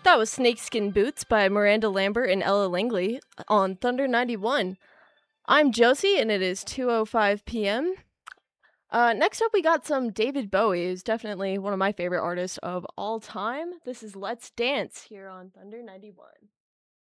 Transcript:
That was Snakeskin Boots by Miranda Lambert and Ella Langley on Thunder 91. I'm Josie, and it is 2:05 p.m. Next up, we got some David Bowie, who's definitely one of my favorite artists of all time. This is Let's Dance here on Thunder 91.